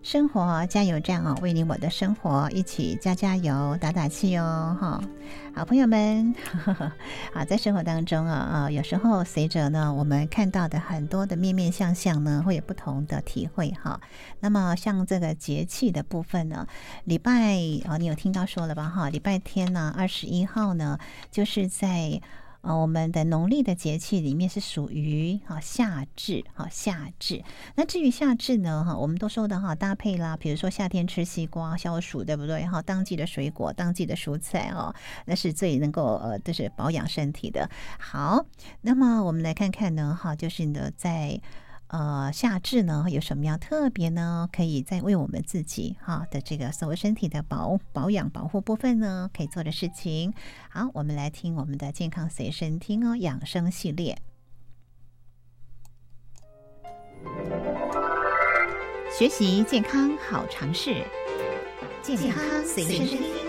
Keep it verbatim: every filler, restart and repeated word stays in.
生活加油站哦，为你我的生活一起加加油打打气哦哈。好朋友们呵呵好，在生活当中啊啊，有时候随着呢我们看到的很多的面面相向呢，会有不同的体会哈。那么像这个节气的部分呢，礼拜啊，你有听到说了吧哈？礼拜天呢，二十一号呢，就是在呃，我们的农历的节气里面是属于哈夏至，哈夏至。那至于夏至呢，哈，我们都说的哈搭配啦，比如说夏天吃西瓜、消暑，对不对？哈，当季的水果、当季的蔬菜哦，那是最能够呃，就是保养身体的。好，那么我们来看看呢，哈，就是呢在。呃，夏至呢有什么样特别呢？可以在为我们自己哈的这个所谓身体的保保养保护部分呢，可以做的事情。好，我们来听我们的健康随身听哦，养生系列，学习健康好常识，健康随身听。